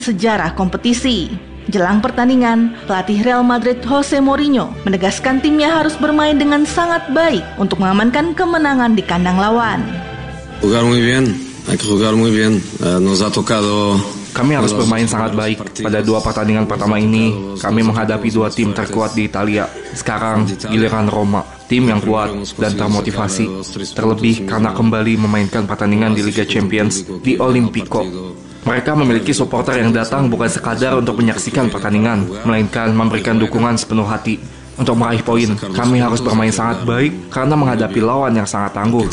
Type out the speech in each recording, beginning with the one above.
sejarah kompetisi. Jelang pertandingan, pelatih Real Madrid Jose Mourinho menegaskan timnya harus bermain dengan sangat baik untuk mengamankan kemenangan di kandang lawan. Jugar muy bien, hay que jugar muy bien. Nos ha tocado. Kami harus bermain sangat baik. Pada dua pertandingan pertama ini, kami menghadapi dua tim terkuat di Italia. Sekarang, giliran Roma, tim yang kuat dan termotivasi. Terlebih karena kembali memainkan pertandingan di Liga Champions di Olimpico. Mereka memiliki supporter yang datang bukan sekadar untuk menyaksikan pertandingan, melainkan memberikan dukungan sepenuh hati. Untuk meraih poin, kami harus bermain sangat baik karena menghadapi lawan yang sangat tangguh.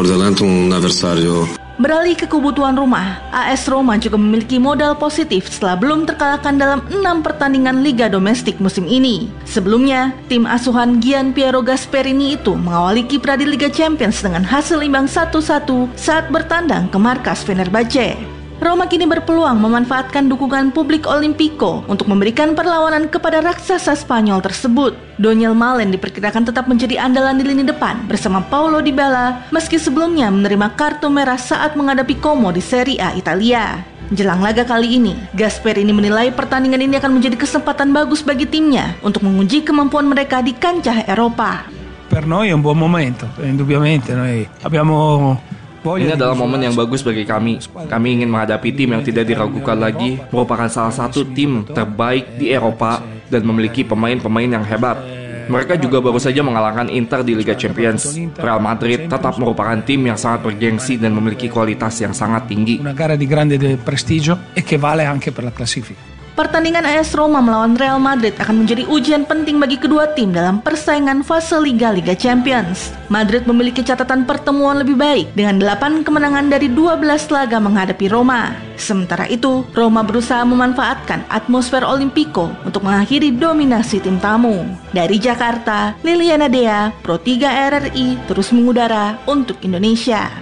Beralih ke kubu tuan rumah, AS Roma juga memiliki modal positif setelah belum terkalahkan dalam 6 pertandingan Liga Domestik musim ini. Sebelumnya, tim asuhan Gian Piero Gasperini itu mengawali kiprah di Liga Champions dengan hasil imbang 1-1 saat bertandang ke markas Fenerbahce. Roma kini berpeluang memanfaatkan dukungan publik Olimpico untuk memberikan perlawanan kepada raksasa Spanyol tersebut. Daniel Malen diperkirakan tetap menjadi andalan di lini depan bersama Paulo Dybala meski sebelumnya menerima kartu merah saat menghadapi Como di Serie A Italia. Jelang laga kali ini, Gasperini menilai pertandingan ini akan menjadi kesempatan bagus bagi timnya untuk menguji kemampuan mereka di kancah Eropa. Per noi è un buon momento, indubbiamente noi abbiamo. Ini adalah momen yang bagus bagi kami. Kami ingin menghadapi tim yang tidak diragukan lagi, merupakan salah satu tim terbaik di Eropa dan memiliki pemain-pemain yang hebat. Mereka juga baru saja mengalahkan Inter di Liga Champions. Real Madrid tetap merupakan tim yang sangat bergengsi dan memiliki kualitas yang sangat tinggi. Una gara di grande prestigio e che vale anche per la classifica. Pertandingan AS Roma melawan Real Madrid akan menjadi ujian penting bagi kedua tim dalam persaingan fase Liga Champions. Madrid memiliki catatan pertemuan lebih baik dengan 8 kemenangan dari 12 laga menghadapi Roma. Sementara itu, Roma berusaha memanfaatkan atmosfer Olimpico untuk mengakhiri dominasi tim tamu. Dari Jakarta, Liliana Dea, Pro 3 RRI terus mengudara untuk Indonesia.